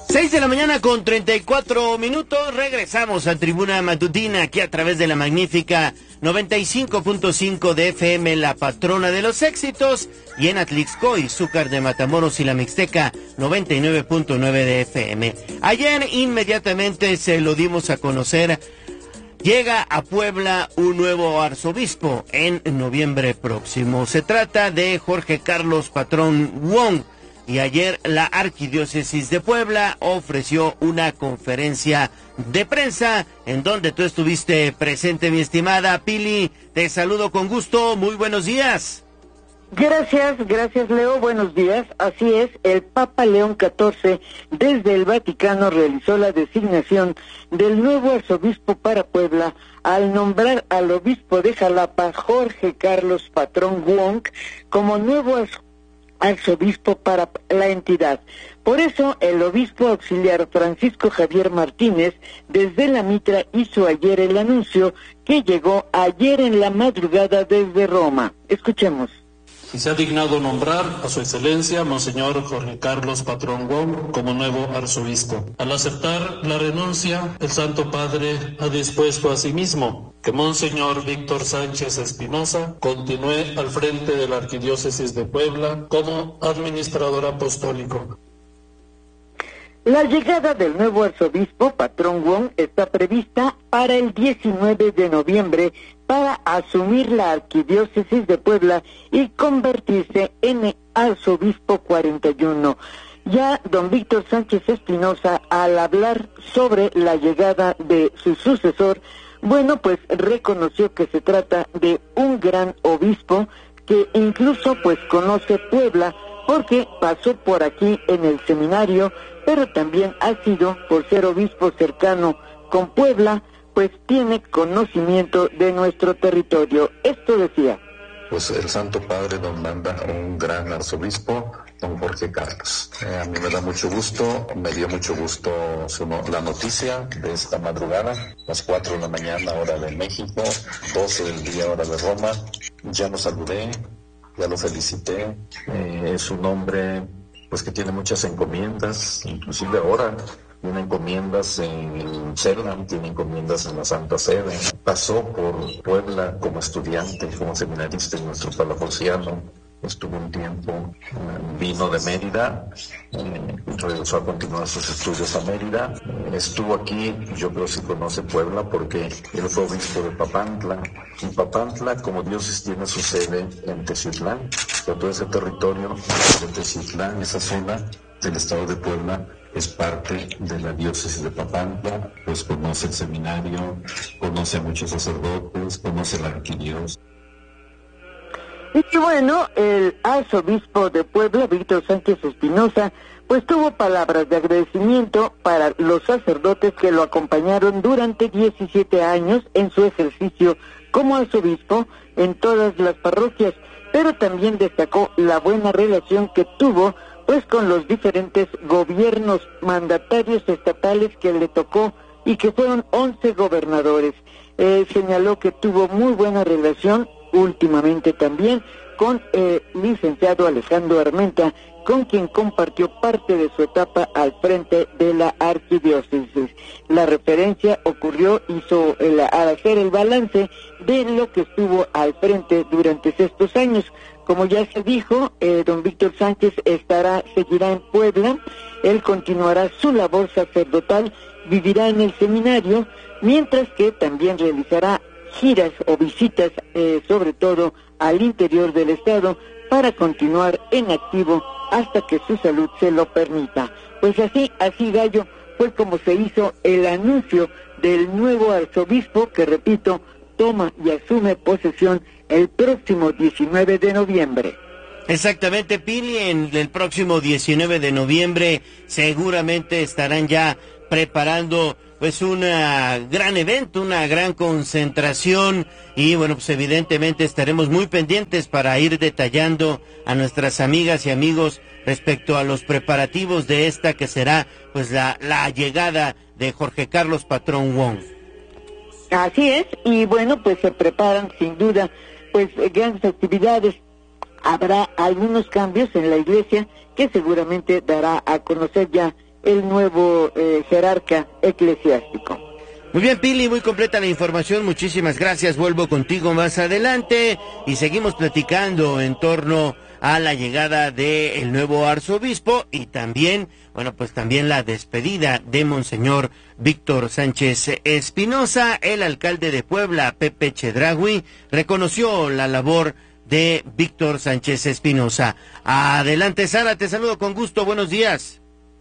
6 de la mañana con 34 minutos, regresamos a Tribuna Matutina, aquí a través de la magnífica 95.5 de FM, la patrona de los éxitos, y en Atlixco, Izúcar de Matamoros y la Mixteca, 99.9 de FM. Ayer inmediatamente se lo dimos a conocer, llega a Puebla un nuevo arzobispo en noviembre próximo. Se trata de Jorge Carlos Patrón Wong. Y ayer la Arquidiócesis de Puebla ofreció una conferencia de prensa en donde tú estuviste presente, mi estimada Pili. Te saludo con gusto, muy buenos días. Gracias Leo, buenos días. Así es, el Papa León XIV desde el Vaticano realizó la designación del nuevo arzobispo para Puebla al nombrar al obispo de Jalapa, Jorge Carlos Patrón Wong, como nuevo arzobispo para la entidad. Por eso, el obispo auxiliar Francisco Javier Martínez, desde la Mitra, hizo ayer el anuncio que llegó ayer en la madrugada desde Roma. Escuchemos. Y se ha dignado nombrar a su excelencia Monseñor Jorge Carlos Patrón Wong como nuevo arzobispo. Al aceptar la renuncia, el Santo Padre ha dispuesto a sí mismo que Monseñor Víctor Sánchez Espinosa continúe al frente de la Arquidiócesis de Puebla como administrador apostólico. La llegada del nuevo arzobispo Patrón Wong está prevista para el 19 de noviembre para asumir la Arquidiócesis de Puebla y convertirse en arzobispo 41. Ya don Víctor Sánchez Espinosa, al hablar sobre la llegada de su sucesor, bueno, pues reconoció que se trata de un gran obispo que incluso pues conoce Puebla porque pasó por aquí en el seminario, pero también ha sido, por ser obispo cercano con Puebla, pues tiene conocimiento de nuestro territorio. Esto decía. Pues el Santo Padre nos manda un gran arzobispo, don Jorge Carlos. A mí me da mucho gusto, me dio mucho gusto la noticia de esta madrugada, las 4 de la mañana, hora de México, 12 del día, hora de Roma. Ya lo saludé, ya lo felicité. Es un hombre pues que tiene muchas encomiendas, inclusive ahora tiene encomiendas en el CERNAM, tiene encomiendas en la Santa Sede. Pasó por Puebla como estudiante, como seminarista en nuestro Palafoxiano. Estuvo un tiempo, vino de Mérida, regresó a continuar sus estudios a Mérida. Estuvo aquí, yo creo que sí conoce Puebla porque él fue obispo de Papantla. Y Papantla, como diócesis, tiene su sede en Teciutlán. Todo ese territorio de Teciutlán, esa zona del estado de Puebla, es parte de la diócesis de Papantla, pues conoce el seminario, conoce a muchos sacerdotes, conoce la arquidiócesis. Y bueno, el arzobispo de Puebla, Víctor Sánchez Espinosa, pues tuvo palabras de agradecimiento para los sacerdotes que lo acompañaron durante 17 años en su ejercicio como arzobispo en todas las parroquias, pero también destacó la buena relación que tuvo pues con los diferentes gobiernos mandatarios estatales que le tocó y que fueron 11 gobernadores. Señaló que tuvo muy buena relación últimamente también con licenciado Alejandro Armenta, con quien compartió parte de su etapa al frente de la arquidiócesis. La referencia ocurrió, al hacer el balance de lo que estuvo al frente durante estos años. Como ya se dijo, don Víctor Sánchez seguirá en Puebla, él continuará su labor sacerdotal, vivirá en el seminario, mientras que también realizará giras o visitas, sobre todo al interior del estado, para continuar en activo hasta que su salud se lo permita. Pues así Gallo, fue como se hizo el anuncio del nuevo arzobispo que, repito, toma y asume posesión el próximo 19 de noviembre. Exactamente, Pili, en el próximo 19 de noviembre seguramente estarán ya preparando pues un gran evento, una gran concentración, y bueno, pues evidentemente estaremos muy pendientes para ir detallando a nuestras amigas y amigos respecto a los preparativos de esta que será pues la llegada de Jorge Carlos Patrón Wong. Así es, y bueno, pues se preparan sin duda pues grandes actividades. Habrá algunos cambios en la iglesia que seguramente dará a conocer ya el nuevo jerarca eclesiástico. Muy bien, Pili, muy completa la información, muchísimas gracias, vuelvo contigo más adelante y seguimos platicando en torno a la llegada del nuevo arzobispo y también, bueno, pues también la despedida de Monseñor Víctor Sánchez Espinosa. El alcalde de Puebla, Pepe Chedraui, reconoció la labor de Víctor Sánchez Espinosa. Adelante, Sara, te saludo con gusto, buenos días.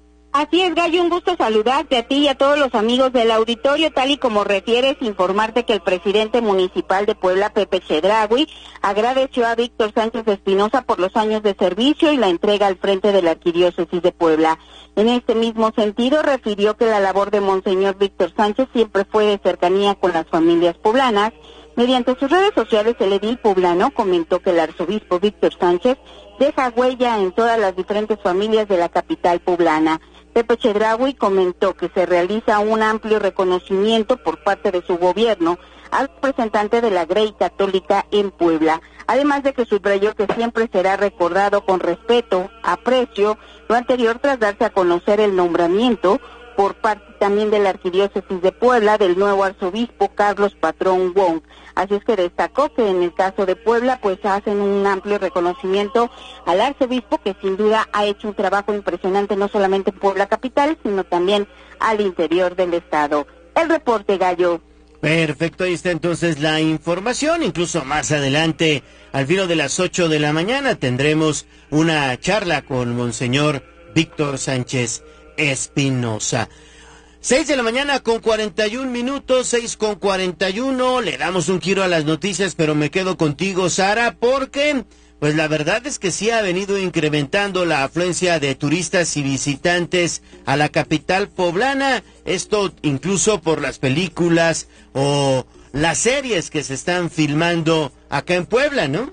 Así es, Gallo, un gusto saludarte a ti y a todos los amigos del auditorio. Tal y como refieres, informarte que el presidente municipal de Puebla, Pepe Chedraui, agradeció a Víctor Sánchez Espinosa por los años de servicio y la entrega al frente de la Arquidiócesis de Puebla. En este mismo sentido, refirió que la labor de Monseñor Víctor Sánchez siempre fue de cercanía con las familias poblanas. Mediante sus redes sociales, el edil poblano comentó que el arzobispo Víctor Sánchez deja huella en todas las diferentes familias de la capital poblana. Pepe Chedraui comentó que se realiza un amplio reconocimiento por parte de su gobierno al representante de la Grey Católica en Puebla, además de que subrayó que siempre será recordado con respeto, aprecio, lo anterior tras darse a conocer el nombramiento por parte también de la Arquidiócesis de Puebla del nuevo arzobispo Carlos Patrón Wong. Así es que destacó que en el caso de Puebla pues hacen un amplio reconocimiento al arzobispo, que sin duda ha hecho un trabajo impresionante no solamente en Puebla capital, sino también al interior del estado. El reporte, Gallo. Perfecto, ahí está entonces la información. Incluso más adelante, al filo de las 8 de la mañana, tendremos una charla con Monseñor Víctor Sánchez Espinosa. 6 de la mañana con 41 minutos, 6 con 41, le damos un giro a las noticias, pero me quedo contigo, Sara, porque pues la verdad es que sí ha venido incrementando la afluencia de turistas y visitantes a la capital poblana, esto incluso por las películas o las series que se están filmando acá en Puebla, ¿no?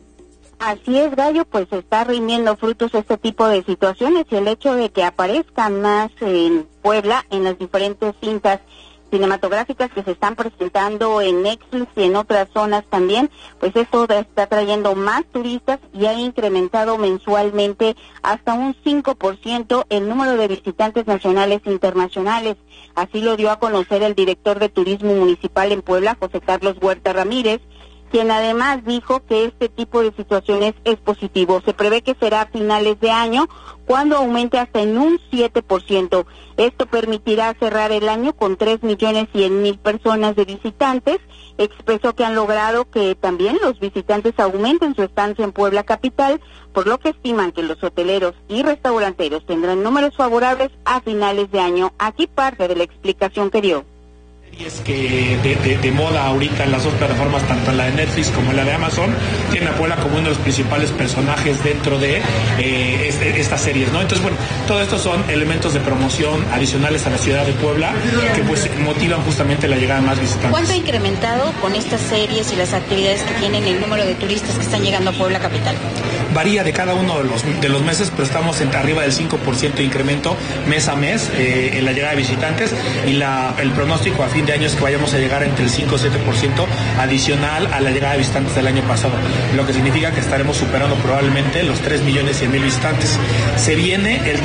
Así es, Gallo, pues está rindiendo frutos este tipo de situaciones y el hecho de que aparezcan más en Puebla en las diferentes cintas cinematográficas que se están presentando en Netflix y en otras zonas también, pues esto está trayendo más turistas y ha incrementado mensualmente hasta un 5% el número de visitantes nacionales e internacionales. Así lo dio a conocer el director de Turismo Municipal en Puebla, José Carlos Huerta Ramírez, quien además dijo que este tipo de situaciones es positivo. Se prevé que será a finales de año cuando aumente hasta en un 7%. Esto permitirá cerrar el año con 3.100.000 personas de visitantes. Expresó que han logrado que también los visitantes aumenten su estancia en Puebla capital, por lo que estiman que los hoteleros y restauranteros tendrán números favorables a finales de año. Aquí parte de la explicación que dio. Es que de moda ahorita en las dos plataformas, tanto en la de Netflix como en la de Amazon, tienen a Puebla como uno de los principales personajes dentro de estas series, ¿no? Entonces, bueno, todo esto son elementos de promoción adicionales a la ciudad de Puebla que pues motivan justamente la llegada de más visitantes. ¿Cuánto ha incrementado con estas series y las actividades que tienen el número de turistas que están llegando a Puebla capital? Varía de cada uno de los meses, pero estamos arriba del 5% de incremento mes a mes en la llegada de visitantes y el pronóstico a fin de año es que vayamos a llegar entre el 5 y 7% adicional a la llegada de visitantes del año pasado, lo que significa que estaremos superando probablemente los 3.100.000 visitantes. Se viene el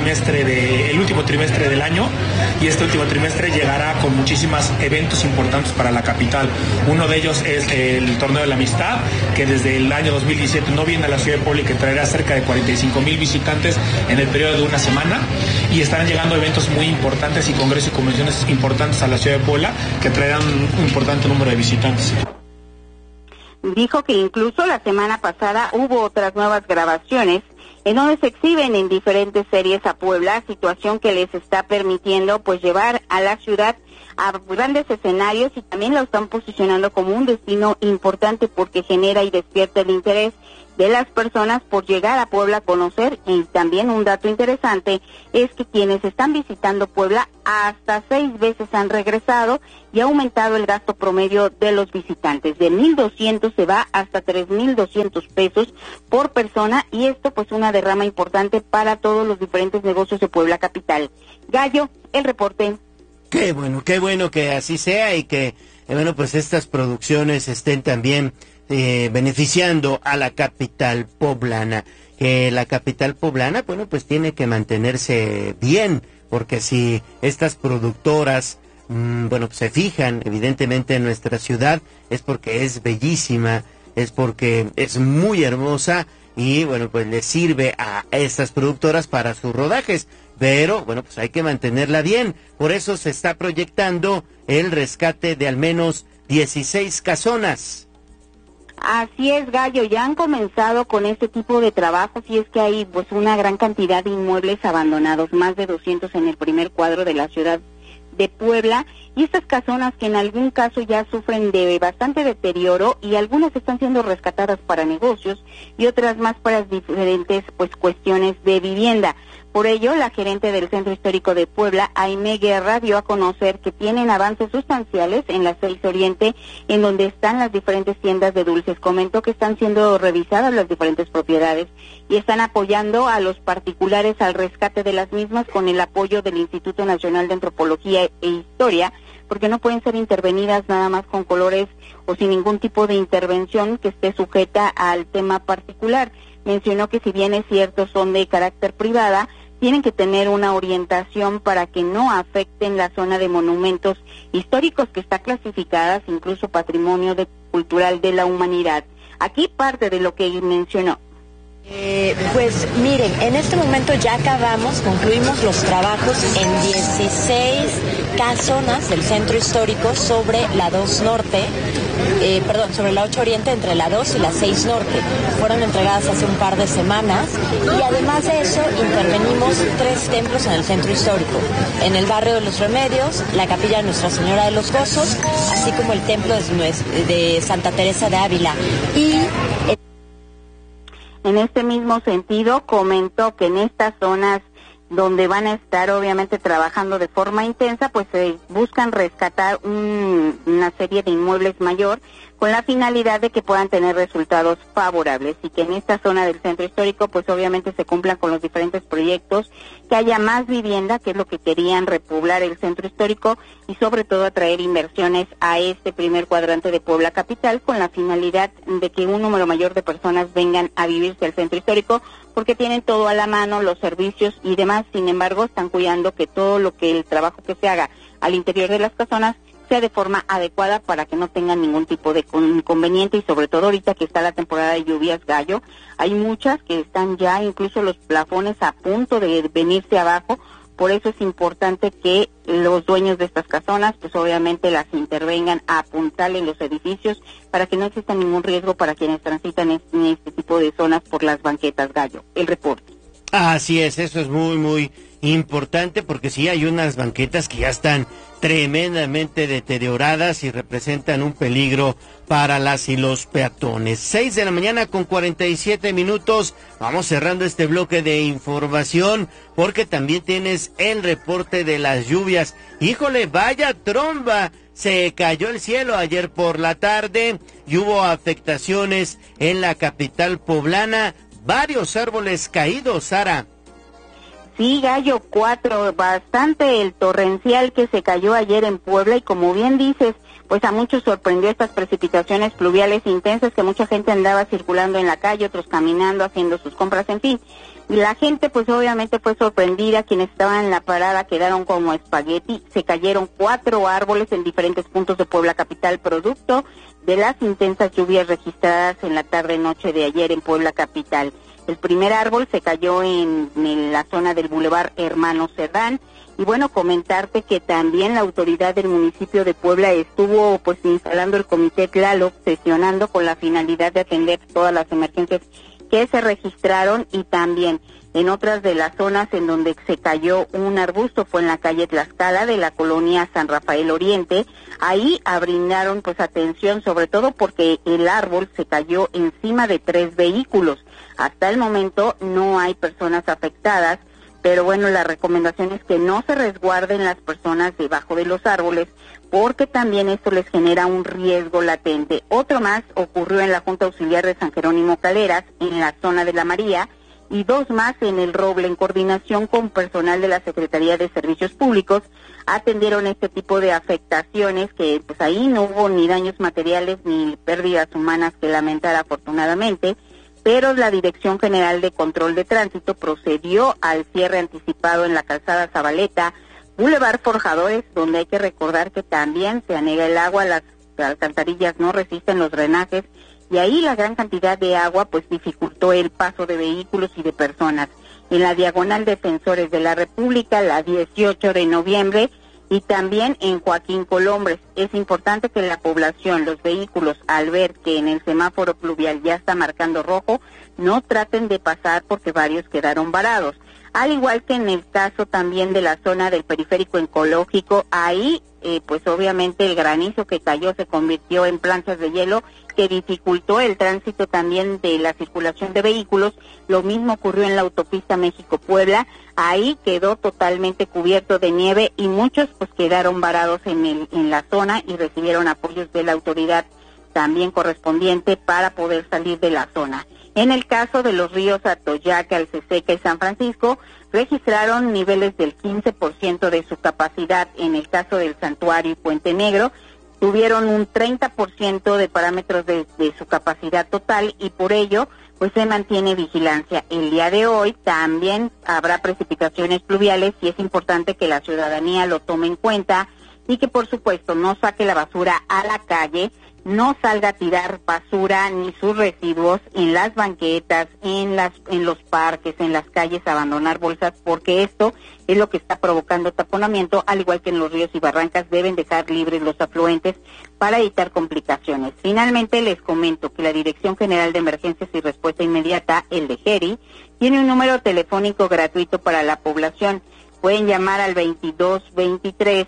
último trimestre del año y este último trimestre llegará con muchísimos eventos importantes para la capital. Uno de ellos es el Torneo de la Amistad, que desde el año 2017 no viene a la ciudad de Puebla y que traerá cerca de 45.000 visitantes en el periodo de una semana, y estarán llegando eventos muy importantes y congresos y convenciones importantes a la ciudad de Puebla que traerán un importante número de visitantes. Dijo que incluso la semana pasada hubo otras nuevas grabaciones en donde se exhiben en diferentes series a Puebla, situación que les está permitiendo pues llevar a la ciudad a grandes escenarios y también lo están posicionando como un destino importante porque genera y despierta el interés de las personas por llegar a Puebla a conocer. Y también un dato interesante es que quienes están visitando Puebla hasta 6 veces han regresado y ha aumentado el gasto promedio de los visitantes. De 1,200 se va hasta 3,200 pesos por persona y esto pues una derrama importante para todos los diferentes negocios de Puebla capital. Gallo, el reporte. Qué bueno que así sea y que, bueno, pues estas producciones estén también beneficiando a la capital poblana. que la capital poblana, bueno, pues tiene que mantenerse bien, porque si estas productoras, bueno, pues se fijan evidentemente en nuestra ciudad, es porque es bellísima, es porque es muy hermosa y, bueno, pues le sirve a estas productoras para sus rodajes, pero, bueno, pues hay que mantenerla bien. Por eso se está proyectando el rescate de al menos 16 casonas. Así es, Gallo, ya han comenzado con este tipo de trabajos y es que hay pues una gran cantidad de inmuebles abandonados, más de 200 en el primer cuadro de la ciudad de Puebla, y estas casonas que en algún caso ya sufren de bastante deterioro y algunas están siendo rescatadas para negocios y otras más para diferentes pues cuestiones de vivienda. Por ello, la gerente del Centro Histórico de Puebla, Aimé Guerra, dio a conocer que tienen avances sustanciales en la 6 Oriente, en donde están las diferentes tiendas de dulces. Comentó que están siendo revisadas las diferentes propiedades y están apoyando a los particulares al rescate de las mismas con el apoyo del Instituto Nacional de Antropología e Historia, porque no pueden ser intervenidas nada más con colores o sin ningún tipo de intervención que esté sujeta al tema particular. Mencionó que si bien es cierto son de carácter privada, tienen que tener una orientación para que no afecten la zona de monumentos históricos que está clasificada incluso Patrimonio Cultural de la Humanidad. Aquí parte de lo que mencionó. Pues miren, en este momento ya concluimos los trabajos en 16 casonas del centro histórico sobre la 2 Norte, sobre la 8 Oriente, entre la 2 y la 6 Norte. Fueron entregadas hace un par de semanas y además de eso intervenimos 3 templos en el centro histórico. En el barrio de Los Remedios, la capilla de Nuestra Señora de los Gozos, así como el templo de Santa Teresa de Ávila. En este mismo sentido, comentó que en estas zonas donde van a estar obviamente trabajando de forma intensa, pues se buscan rescatar una serie de inmuebles mayor con la finalidad de que puedan tener resultados favorables y que en esta zona del centro histórico pues obviamente se cumplan con los diferentes proyectos, que haya más vivienda, que es lo que querían, repoblar el centro histórico y sobre todo atraer inversiones a este primer cuadrante de Puebla capital con la finalidad de que un número mayor de personas vengan a vivirse al centro histórico porque tienen todo a la mano, los servicios y demás. Sin embargo, están cuidando que todo el trabajo que se haga al interior de las casonas sea de forma adecuada para que no tengan ningún tipo de inconveniente y sobre todo ahorita que está la temporada de lluvias, Gallo, hay muchas que están ya incluso los plafones a punto de venirse abajo. Por eso es importante que los dueños de estas casonas, pues obviamente las intervengan a apuntar en los edificios para que no exista ningún riesgo para quienes transitan en este tipo de zonas por las banquetas, Gallo. El reporte. Así es, eso es muy, muy importante porque sí hay unas banquetas que ya están tremendamente deterioradas y representan un peligro para las y los peatones. 6 de la mañana con 47 minutos. Vamos cerrando este bloque de información porque también tienes el reporte de las lluvias. Híjole, vaya tromba. Se cayó el cielo ayer por la tarde y hubo afectaciones en la capital poblana. Varios árboles caídos, Sara. Sí, Gallo, 4, bastante el torrencial que se cayó ayer en Puebla y como bien dices, pues a muchos sorprendió estas precipitaciones pluviales intensas que mucha gente andaba circulando en la calle, otros caminando, haciendo sus compras, en fin. Y la gente pues obviamente fue sorprendida, quienes estaban en la parada quedaron como espagueti, se cayeron 4 árboles en diferentes puntos de Puebla capital, producto de las intensas lluvias registradas en la tarde-noche de ayer en Puebla capital. El primer árbol se cayó en la zona del Boulevard Hermano Cerdán. Y bueno, comentarte que también la autoridad del municipio de Puebla estuvo pues instalando el comité Tlaloc, sesionando con la finalidad de atender todas las emergencias que se registraron y también en otras de las zonas en donde se cayó un arbusto fue en la calle Tlaxcala de la colonia San Rafael Oriente. Ahí brindaron pues atención, sobre todo porque el árbol se cayó encima de 3 vehículos. Hasta el momento no hay personas afectadas, pero bueno, la recomendación es que no se resguarden las personas debajo de los árboles, porque también esto les genera un riesgo latente. Otro más ocurrió en la Junta Auxiliar de San Jerónimo Caleras, en la zona de La María, y 2 más en El Roble, en coordinación con personal de la Secretaría de Servicios Públicos, atendieron este tipo de afectaciones que pues ahí no hubo ni daños materiales ni pérdidas humanas que lamentar afortunadamente, pero la Dirección General de Control de Tránsito procedió al cierre anticipado en la calzada Zabaleta, Boulevard Forjadores, donde hay que recordar que también se anega el agua, las alcantarillas no resisten los drenajes, y ahí la gran cantidad de agua pues dificultó el paso de vehículos y de personas. En la diagonal Defensores de la República, la 18 de noviembre, y también en Joaquín Colombres. Es importante que la población, los vehículos, al ver que en el semáforo pluvial ya está marcando rojo, no traten de pasar porque varios quedaron varados. Al igual que en el caso también de la zona del periférico ecológico, ahí pues obviamente el granizo que cayó se convirtió en planchas de hielo que dificultó el tránsito también de la circulación de vehículos. Lo mismo ocurrió en la autopista México-Puebla, ahí quedó totalmente cubierto de nieve y muchos pues quedaron varados en la zona y recibieron apoyos de la autoridad también correspondiente para poder salir de la zona. En el caso de los ríos Atoyac, Alceseca y San Francisco, registraron niveles del 15% de su capacidad. En el caso del Santuario y Puente Negro, tuvieron un 30% de parámetros de su capacidad total y por ello, pues se mantiene vigilancia. El día de hoy también habrá precipitaciones pluviales y es importante que la ciudadanía lo tome en cuenta y que por supuesto no saque la basura a la calle, no salga a tirar basura ni sus residuos en las banquetas, en los parques, en las calles, a abandonar bolsas, porque esto es lo que está provocando taponamiento, al igual que en los ríos y barrancas deben dejar libres los afluentes para evitar complicaciones. Finalmente les comento que la Dirección General de Emergencias y Respuesta Inmediata, el DGERI, tiene un número telefónico gratuito para la población. Pueden llamar al 2223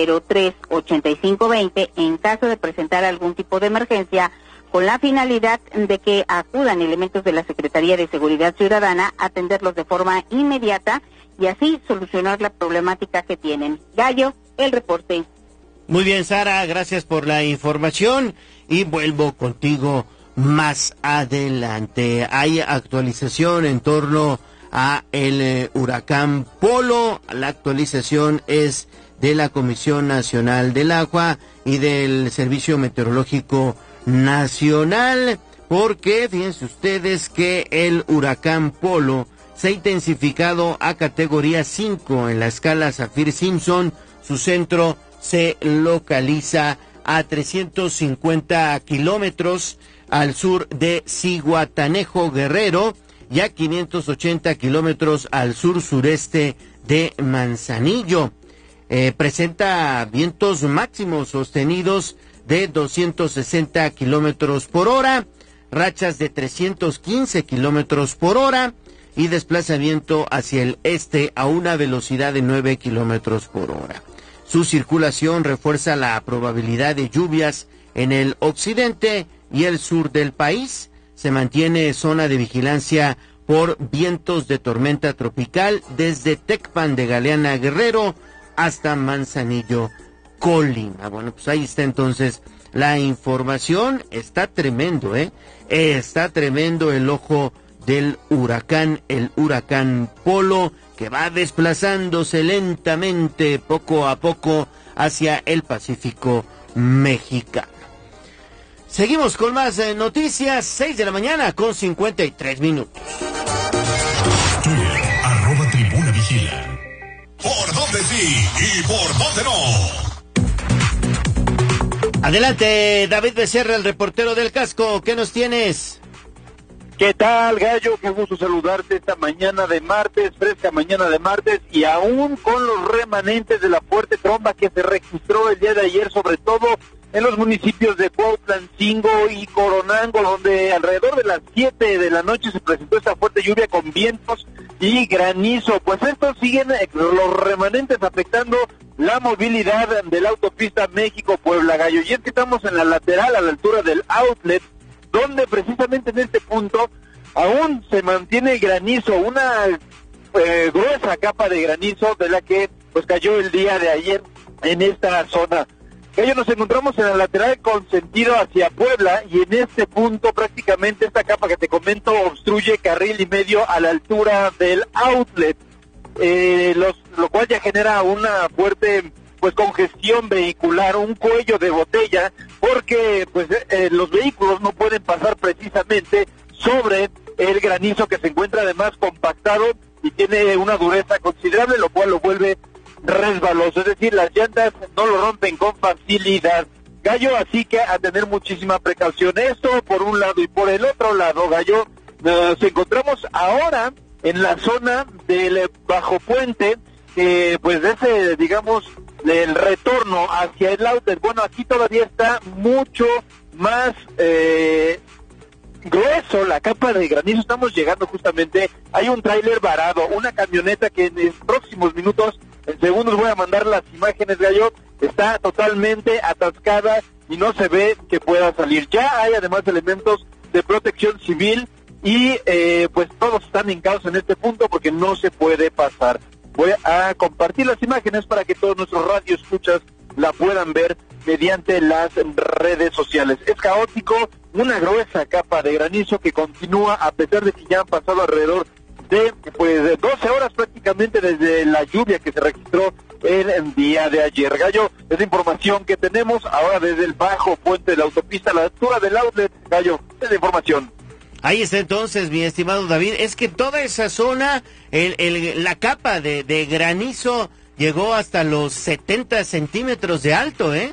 03-8520 en caso de presentar algún tipo de emergencia, con la finalidad de que acudan elementos de la Secretaría de Seguridad Ciudadana a atenderlos de forma inmediata y así solucionar la problemática que tienen. Gallo, el reporte. Muy bien, Sara, gracias por la información y vuelvo contigo más adelante. Hay actualización en torno a el huracán Polo. La actualización es de la Comisión Nacional del Agua y del Servicio Meteorológico Nacional, porque fíjense ustedes que el huracán Polo se ha intensificado a categoría 5 en la escala Saffir-Simpson. Su centro se localiza a 350 kilómetros al sur de Zihuatanejo, Guerrero, y a 580 kilómetros al sur-sureste de Manzanillo. Presenta vientos máximos sostenidos de 260 kilómetros por hora, rachas de 315 kilómetros por hora y desplazamiento hacia el este a una velocidad de 9 kilómetros por hora. Su circulación refuerza la probabilidad de lluvias en el occidente y el sur del país. Se mantiene zona de vigilancia por vientos de tormenta tropical desde Tecpan de Galeana, Guerrero, hasta Manzanillo, Colima. Bueno, pues ahí está entonces la información. Está tremendo, está tremendo el ojo del huracán, el huracán Polo, que va desplazándose lentamente, poco a poco, hacia el Pacífico mexicano. Seguimos con más noticias, 6 de la mañana con 53 minutos. Twitter, @tribunavigila. ¿Por dónde sí y por dónde no? Adelante, David Becerra, el reportero del casco. ¿Qué nos tienes? ¿Qué tal, Gallo? Qué gusto saludarte esta mañana de martes, fresca mañana de martes, y aún con los remanentes de la fuerte tromba que se registró el día de ayer, sobre todo en los municipios de Cuautlancingo y Coronango, donde alrededor de las 7 de la noche se presentó esta fuerte lluvia con vientos y granizo. Pues estos siguen los remanentes afectando la movilidad de la autopista México-Puebla, Gallo. Y es que estamos en la lateral a la altura del outlet, donde precisamente en este punto aún se mantiene granizo, una gruesa capa de granizo de la que pues cayó el día de ayer en esta zona. Ellos nos encontramos en la lateral con sentido hacia Puebla y en este punto prácticamente esta capa que te comento obstruye carril y medio a la altura del outlet, lo cual ya genera una fuerte pues congestión vehicular, un cuello de botella, porque pues los vehículos no pueden pasar precisamente sobre el granizo, que se encuentra además compactado y tiene una dureza considerable, lo cual lo vuelve resbaloso, es decir, las llantas no lo rompen con facilidad, Gallo, así que a tener muchísima precaución. Esto por un lado, y por el otro lado, Gallo, nos encontramos ahora en la zona del bajo puente, pues de ese, digamos, del retorno hacia el outlet. Bueno, aquí todavía está mucho más grueso la capa de granizo. Estamos llegando justamente, hay un tráiler varado, una camioneta que en los próximos minutos, en segundos voy a mandar las imágenes, Gallo, está totalmente atascada y no se ve que pueda salir. Ya hay además elementos de protección civil y pues todos están en caos en este punto porque no se puede pasar. Voy a compartir las imágenes para que todos nuestros radioescuchas la puedan ver mediante las redes sociales. Es caótico, una gruesa capa de granizo que continúa a pesar de que ya han pasado alrededor de pues 12 horas prácticamente desde la lluvia que se registró el día de ayer. Gallo, es la información que tenemos ahora desde el bajo puente de la autopista a la altura del outlet. Gallo, es la información. Ahí está entonces, mi estimado David. Es que toda esa zona, la capa de granizo llegó hasta los 70 centímetros de alto, ¿eh?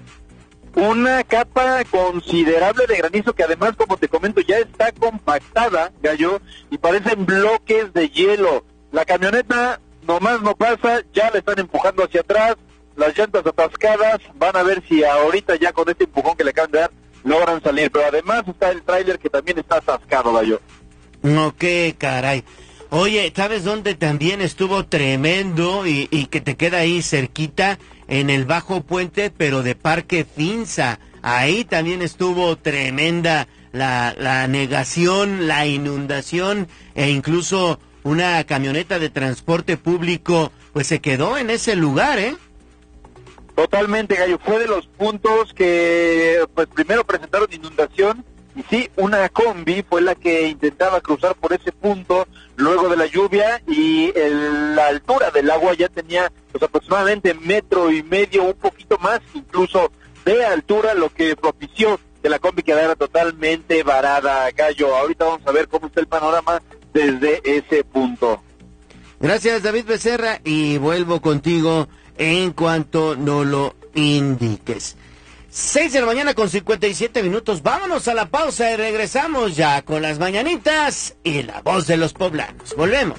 Una capa considerable de granizo que además, como te comento, ya está compactada, Gallo, y parecen bloques de hielo. La camioneta nomás no pasa, ya le están empujando hacia atrás, las llantas atascadas, van a ver si ahorita ya con este empujón que le acaban de dar logran salir, pero además está el tráiler que también está atascado, Gallo. No, qué caray. Oye, ¿sabes dónde también estuvo tremendo y que te queda ahí cerquita? En el bajo puente, pero de Parque Finza. Ahí también estuvo tremenda la negación, la inundación, e incluso una camioneta de transporte público pues se quedó en ese lugar, ¿eh? Totalmente, Gallo, fue de los puntos que pues primero presentaron inundación, y sí, una combi fue la que intentaba cruzar por ese punto luego de la lluvia, y la altura del agua ya tenía pues aproximadamente 1,5 metros, un poquito más incluso de altura, lo que propició que la combi quedara totalmente varada, Gallo. Ahorita vamos a ver cómo está el panorama desde ese punto. Gracias, David Becerra, y vuelvo contigo en cuanto no lo indiques. 6 de la mañana con 57 minutos. Vámonos a la pausa y regresamos ya con las mañanitas y la voz de los poblanos. Volvemos.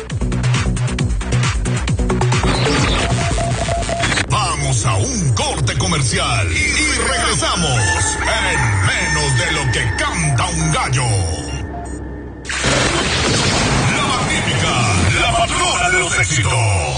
Vamos a un corte comercial y regresamos en menos de lo que canta un gallo. La Magnífica, la patrona de los éxitos.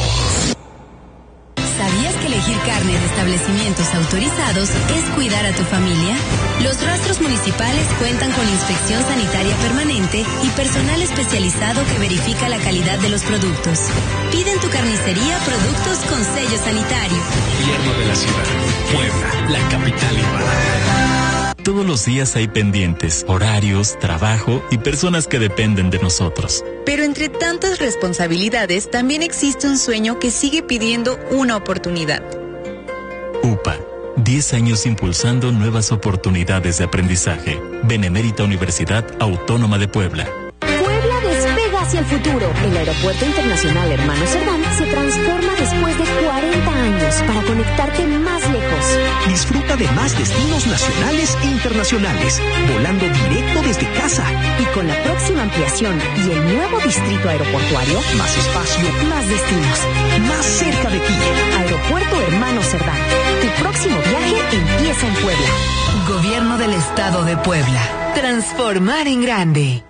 ¿Sabías que elegir carne de establecimientos autorizados es cuidar a tu familia? Los rastros municipales cuentan con inspección sanitaria permanente y personal especializado que verifica la calidad de los productos. Pide en tu carnicería productos con sello sanitario. Gobierno de la ciudad, Puebla, la capital hispana. Todos los días hay pendientes, horarios, trabajo y personas que dependen de nosotros. Pero entre tantas responsabilidades, también existe un sueño que sigue pidiendo una oportunidad. UPA, 10 años impulsando nuevas oportunidades de aprendizaje. Benemérita Universidad Autónoma de Puebla. Puebla despega hacia el futuro. El Aeropuerto Internacional Hermano Cerdán se transforma después de 40 años para conectarte más lejos. Disfruta de más destinos nacionales e internacionales, volando directo desde casa. Y con la próxima ampliación y el nuevo distrito aeroportuario, más espacio, más destinos, más cerca de ti. Aeropuerto Hermano Cerdán. Tu próximo viaje empieza en Puebla. Gobierno del Estado de Puebla. Transformar en grande.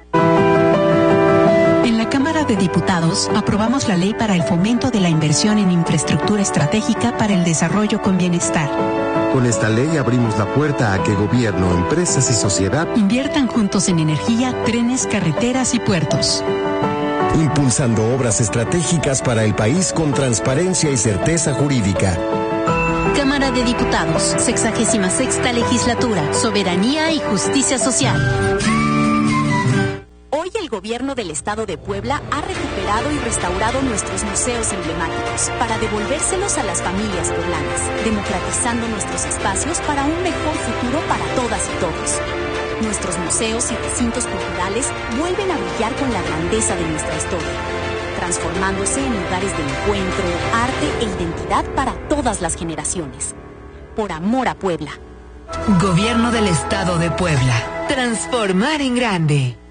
En la Cámara de Diputados aprobamos la ley para el fomento de la inversión en infraestructura estratégica para el desarrollo con bienestar. Con esta ley abrimos la puerta a que gobierno, empresas y sociedad inviertan juntos en energía, trenes, carreteras y puertos. Impulsando obras estratégicas para el país con transparencia y certeza jurídica. Cámara de Diputados, 66ª Legislatura, Soberanía y Justicia Social. Hoy el gobierno del estado de Puebla ha recuperado y restaurado nuestros museos emblemáticos para devolvérselos a las familias poblanas, democratizando nuestros espacios para un mejor futuro para todas y todos. Nuestros museos y recintos culturales vuelven a brillar con la grandeza de nuestra historia, transformándose en lugares de encuentro, arte e identidad para todas las generaciones. Por amor a Puebla. Gobierno del Estado de Puebla. Transformar en grande.